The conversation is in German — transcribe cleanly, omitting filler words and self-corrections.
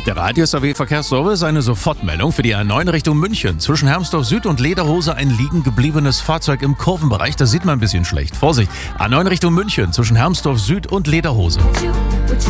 Der Radius AW Verkehrsservice, eine Sofortmeldung für die A9 Richtung München. Zwischen Hermsdorf Süd und Lederhose ein liegen gebliebenes Fahrzeug im Kurvenbereich. Das sieht man ein bisschen schlecht. Vorsicht, A9 Richtung München zwischen Hermsdorf Süd und Lederhose.